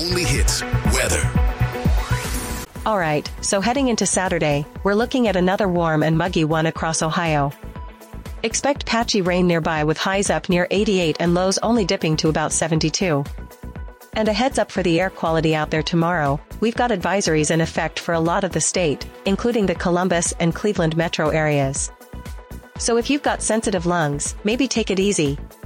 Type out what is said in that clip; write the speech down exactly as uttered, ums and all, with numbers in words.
only hits weather. Alright, so heading into Saturday, we're looking at another warm and muggy one across Ohio. Expect patchy rain nearby with highs up near eighty-eight and lows only dipping to about seventy-two. And a heads up for the air quality out there tomorrow, we've got advisories in effect for a lot of the state, including the Columbus and Cleveland metro areas. So if you've got sensitive lungs, maybe take it easy,